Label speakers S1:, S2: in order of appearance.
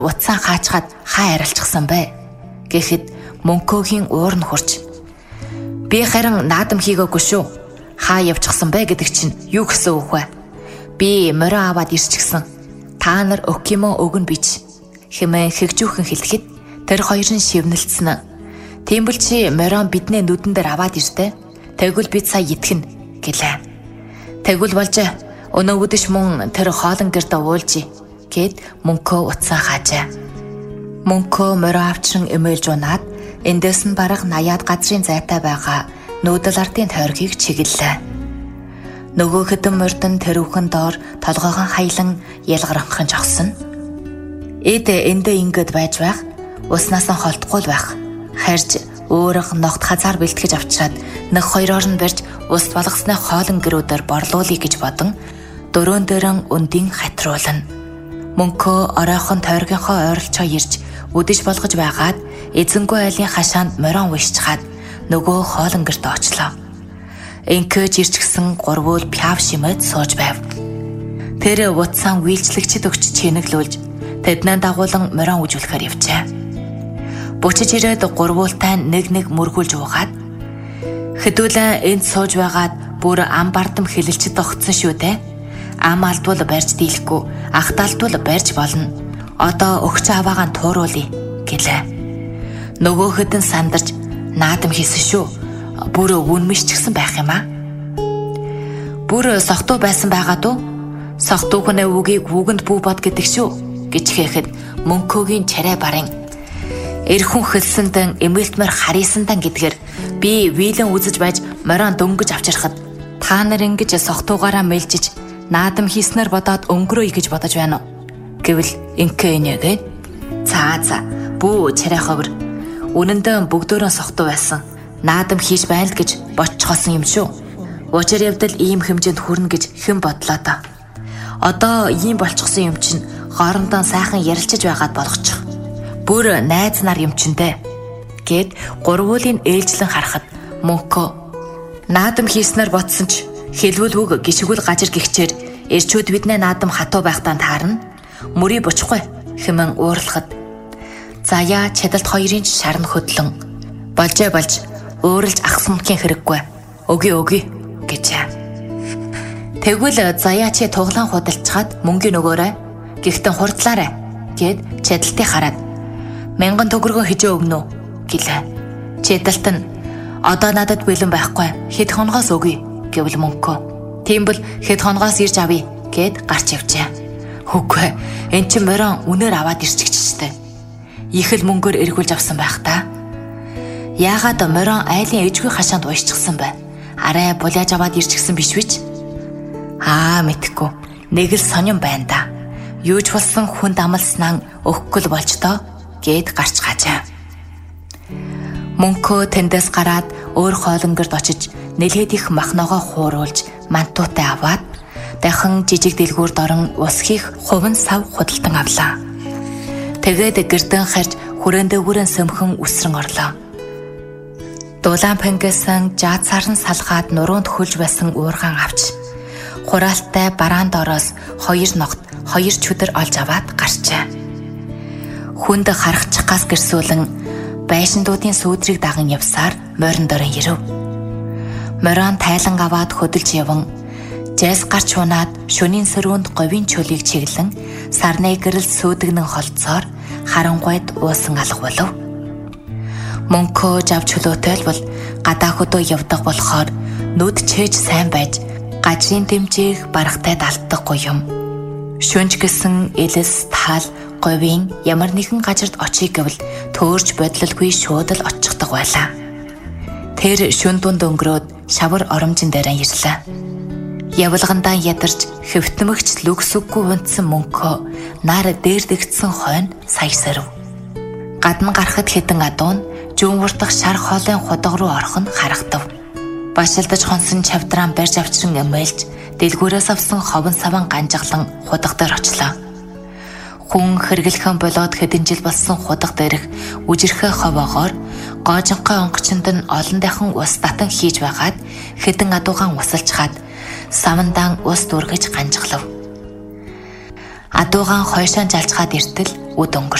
S1: утсаа хаачгаад хаа арилчихсан бэ гэхэд Мөнхөгийн уур нь хурж би харин наадам хийгээгүй шүү. Хаа явчихсан бэ гэдэг чинь юу гэсэн үг вэ? Би морио аваад ирчихсэн. Та нар өгөх юм уу өгнө бич хэмээн хэгжүүхэн хэлэхэд тэр хоёр нь шивнэлцсэн. Тиймбэл чи морио биднээ нүдэн дээр аваад иртээ. Тэгвэл бид сая итгэнэ гэлээ. Тэгвэл болж өнөө өдөш мөн тэр хоолн гэрдэ уулжий гэд Мөнхөө утсаа хаажээ. Мөнхөө морио авчран эмээлж унаад эндээс нь бараг 80-аад газрын зайтай байгаа нүүдэл ардын тойргийг чиглэлээ. Нөгөө хэдэн мордон тэрүүхэн доор толгойгон хайлан ялгаранхан жогсон. Эд эндээ ингээд байж байх уснаас нь холдохгүй байх. Харж өөрөг ногт хазаар бэлтгэж авчираад нэг хоёроор нь барьж ус болгосны хоолн гэрүүдээр борлуулъя гэж бодон дөрөөн дээрэн өндийн хатруулна. Мөнхөө оройхон тойргийнхоо ойролцоо ирж үдэж болгож байгаад эзэнгүй айлын хашаанд морион уйшчихад нөгөө хоолн гэрт очлоо. Инкэж ирчихсэн гурвуул пяв шимэд сууж байв. Тэр утсаан үйлчлэгчд өгч чийнэглүүлж тэднээ дагуулan морион үжүүлэхээр явжээ. Бучиж ирээд гурвуултай нэг мөргүүлж уугаад хэдүүлэн энд сууж байгаад бүр ам бардам хилэлцэд огцсон шүү дээ. Ам алдвал барьж дийлэхгүй, ах талдвал барьж болно. Одоо өгч аваагаан тууруулъя гэлээ. Нөгөө хэдэн сандарч наадам хийсэн шүү. Бүр үнмиш ч гэсэн байх юм аа. Бүр сохтуу байсан байгаа дөө. Сохтуухны үгийг үгэнд бүү бод гэдэг шүү гэж хэлэхэд Мөнхөгийн чарай барын эрхэн хөлсөндөн эмээлтмэр харьяасандан гэдгээр би вилэн үзэж байж морион дөнгөж авчирхад та нар ингэж сохтуугаараа мэлжиж наадам хийснээр бодоод өнгөрөөе гэж бодож байна уу гэвэл инкэнэгээд цаа бүү чарай ховор үнэндээ бүгдөө сохтуу байсан наадам хийж байна л гэж бодчихсон юм шүү. Учир явдал ийм хэмжээнд хүрнэ гэж хэн бодлоо та. Одоо ийм болчихсон юм чинь хоорондоо сайхан ярилцаж байгаад болгочих. Бүр найз нар юм чиндээ гэд гурвуулын ээлжлэн харахад Мөнхөө наадам хийснээр ботсон ч хэлвэл үг гიშгүүл гажир гихчээр эрчүүд биднээ наадам хатуу байхдаа таарна. Мөрий бучихгүй хэмээн уурлахад заяа чадалт хоёрын шарн хөдлөн болж өөрлж ахсамтгийн хэрэггүй өгье гэжээ. Тэгвэл заяа чи туглаан худалчаад мөнгөний өгөөрэй. Гэхдээ хурдлаарай гэд чадалтыг хараад 1000 төгрөгөө хижээ өгнө үү гэлээ. Чадалт нь одоо надад бэлэн байхгүй хэд хоногоос өгье гэвэл Мөнхөө. Тиймбэл хэд хоногоос ирж авъя гэд гарч явжээ. Үгүй эн чинь морион үнээр аваад ирчихчтэй. Их л мөнгөөр эргүүлж авсан байх та. Яагаад морион айлын ээжгүй хашаанд уйшчихсан бэ? Арай буляаж аваад ирчихсэн биш үү? Мэдхгүй. Нэг л сонирн байна да. Юуж болсон хүнд амлснаа өгөхгүй л болж тоо гэд гарч гажаа. Мөнхөө тэндээс гараад өөр хоолонгорд очиж нэлээд их махногоо хууруулж мантуутай аваад дахин жижиг дэлгүүрд орон усхийх хувин сав худалдан авлаа. Тэгээд гэрдэн харж хүрээндээ сөмхөн үсрэн орлоо. Дулаан пангасан жаацаар нь салгаад нуруунд хөлж байсан уургаан авч хураалтай бараанд ороос 2 ногт 2 чөдөр олж аваад гарчээ. Хүнд харахчихгаас гэрсүүлэн байшиндуудын сүүдрийг даган явсаар морин дорон ирэв. Морион тайлан аваад хөдөлж яван жайс гарч унаад шөнийн сөрөөнд говийн чөлийг чиглэн сарны гэрэл сүүдгнэн холцоор харангуйд уусан алга болов. Мөнхөө жав чөлөөтэй л бол гадаа хөдөө явдаг болохоор нүд чээж сайн байж гажрын дэмжээх барахтай далтдаггүй юм. Шүнж гэсэн элэс таал говийн ямар нэгэн газарт очие гэвэл төөрж бодлолгүй шууд л очихдаг байлаа. Тэр шүн дунд өнгөрөөд шавар оромжин дээрээ ирлээ. Явлагандаа ядарч хэвтмэгч лүгсүггүй унтсан Мөнхөө нар дээрдэгдсэн хойно саясарв. Гадна гарахад хэдэн адуун жүүнвурдах шар хоолын худаг руу орох нь харагдав. Башилдаж хонсон чавдран барьж авчран эмээлж дэлгүүрээс авсан ховон саван ганжглан худаг дээр очлоо. Хүн хэрэглэхэн болоод хэдэн жил болсон худаг дээрх үжирхээ ховоогоор гоожинхой онгочонд нь олон дахин ус татан хийж байгаад хэдэн адуугаан усалж хаад савандаан ус дүүргэж ганжглав. Адуугаан хойшоон жалжгаад иртэл үд өнгөрч.